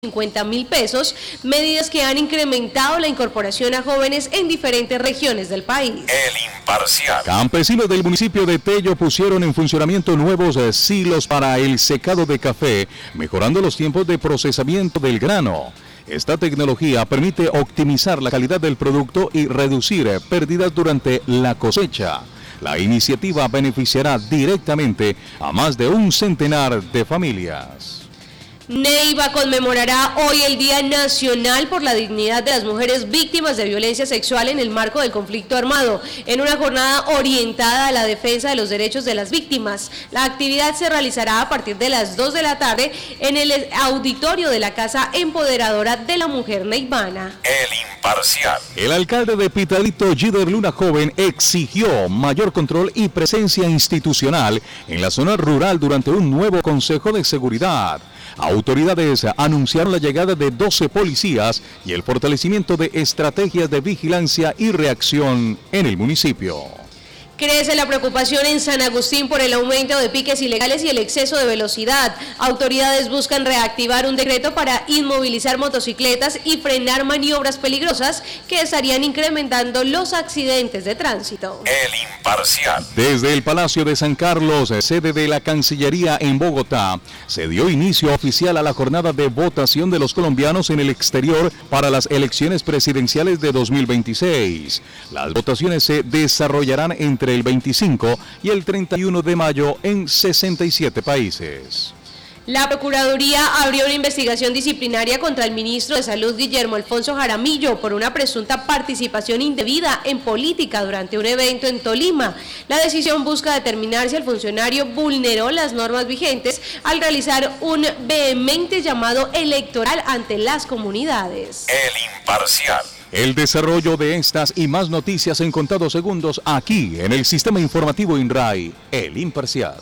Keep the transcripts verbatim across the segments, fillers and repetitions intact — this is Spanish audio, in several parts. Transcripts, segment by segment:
cincuenta mil pesos, medidas que han incrementado la incorporación a jóvenes en diferentes regiones del país. El Imparcial. Campesinos del municipio de Tello pusieron en funcionamiento nuevos eh, silos para el secado de café, mejorando los tiempos de procesamiento del grano. Esta tecnología permite optimizar la calidad del producto y reducir eh, pérdidas durante la cosecha. La iniciativa beneficiará directamente a más de un centenar de familias. Neiva conmemorará hoy el Día Nacional por la Dignidad de las Mujeres Víctimas de Violencia Sexual en el marco del conflicto armado, en una jornada orientada a la defensa de los derechos de las víctimas. La actividad se realizará a partir de las dos de la tarde en el auditorio de la Casa Empoderadora de la Mujer Neivana. El Imparcial. El alcalde de Pitalito, Gider Luna Joven, exigió mayor control y presencia institucional en la zona rural durante un nuevo Consejo de Seguridad. Autoridades anunciaron la llegada de doce policías y el fortalecimiento de estrategias de vigilancia y reacción en el municipio. Crece la preocupación en San Agustín por el aumento de piques ilegales y el exceso de velocidad. Autoridades buscan reactivar un decreto para inmovilizar motocicletas y frenar maniobras peligrosas que estarían incrementando los accidentes de tránsito. El Imparcial. Desde el Palacio de San Carlos, sede de la Cancillería en Bogotá, se dio inicio oficial a la jornada de votación de los colombianos en el exterior para las elecciones presidenciales de dos mil veintiséis. Las votaciones se desarrollarán entre el veinticinco y el treinta y uno de mayo en sesenta y siete países. La Procuraduría abrió una investigación disciplinaria contra el ministro de Salud, Guillermo Alfonso Jaramillo, por una presunta participación indebida en política durante un evento en Tolima. La decisión busca determinar si el funcionario vulneró las normas vigentes al realizar un vehemente llamado electoral ante las comunidades. El Imparcial. El desarrollo de estas y más noticias en contados segundos aquí en el Sistema Informativo INRAI, El Imparcial.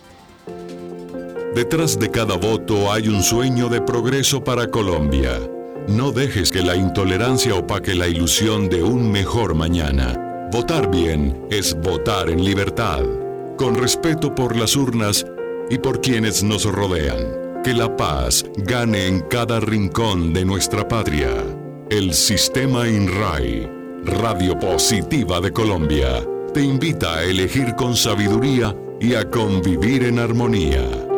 Detrás de cada voto hay un sueño de progreso para Colombia. No dejes que la intolerancia opaque la ilusión de un mejor mañana. Votar bien es votar en libertad, con respeto por las urnas y por quienes nos rodean. Que la paz gane en cada rincón de nuestra patria. El Sistema INRAI, Radio Positiva de Colombia, te invita a elegir con sabiduría y a convivir en armonía.